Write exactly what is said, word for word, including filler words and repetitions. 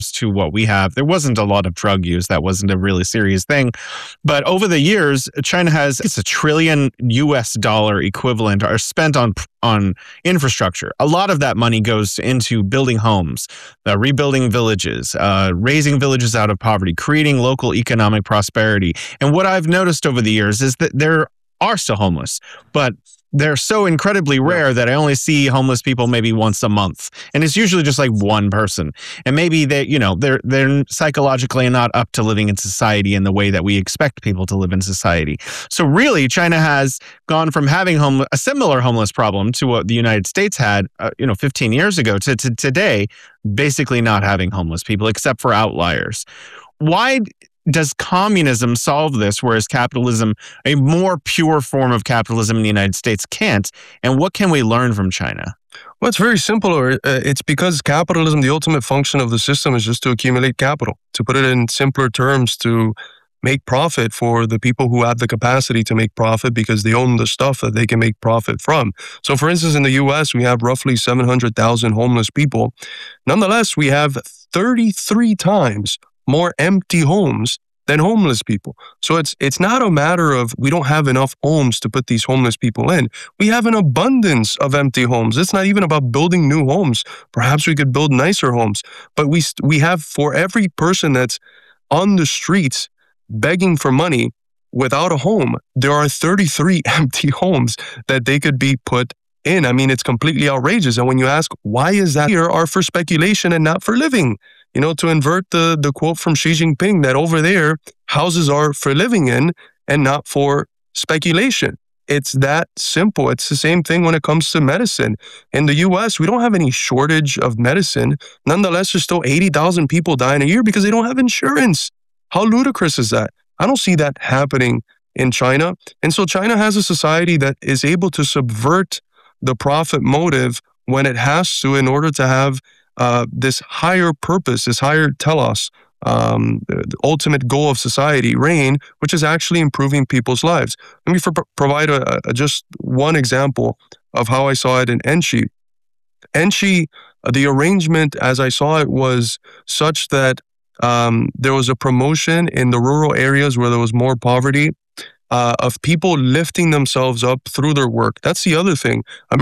to what we have. There wasn't a lot of drug use. That wasn't a really serious thing. But over the years, China has it's a trillion U S dollar equivalent are spent on on infrastructure. A lot of that money goes into building homes, uh, rebuilding villages, uh, raising villages out of poverty, creating local economic prosperity. And what I've noticed over the years is that there are still homeless, but they're so incredibly rare that I only see homeless people maybe once a month. And it's usually just like one person. And maybe they, you know, they're they're psychologically not up to living in society in the way that we expect people to live in society. So really, China has gone from having home, a similar homeless problem to what the United States had, uh, you know, fifteen years ago to, to today, basically not having homeless people except for outliers. Why does communism solve this, whereas capitalism, a more pure form of capitalism in the United States, can't? And what can we learn from China? Well, it's very simple. Uh, it's because capitalism, the ultimate function of the system is just to accumulate capital. To put it in simpler terms, to make profit for the people who have the capacity to make profit because they own the stuff that they can make profit from. So for instance, in the U S, we have roughly seven hundred thousand homeless people. Nonetheless, we have thirty-three times more empty homes than homeless people. So it's it's not a matter of we don't have enough homes to put these homeless people in. We have an abundance of empty homes. It's not even about building new homes. Perhaps we could build nicer homes. But we we have, for every person that's on the streets begging for money without a home, there are thirty-three empty homes that they could be put in. I mean, it's completely outrageous. And when you ask, why is that here, are for speculation and not for living? You know, to invert the, the quote from Xi Jinping that over there, houses are for living in and not for speculation. It's that simple. It's the same thing when it comes to medicine. In the U S, we don't have any shortage of medicine. Nonetheless, there's still eighty thousand people dying a year because they don't have insurance. How ludicrous is that? I don't see that happening in China. And so China has a society that is able to subvert the profit motive when it has to in order to have Uh, this higher purpose, this higher telos, um, the ultimate goal of society reign, which is actually improving people's lives. Let me for, provide a, a, just one example of how I saw it in Enshi. Enshi, uh, the arrangement as I saw it was such that um, there was a promotion in the rural areas where there was more poverty uh, of people lifting themselves up through their work. That's the other thing.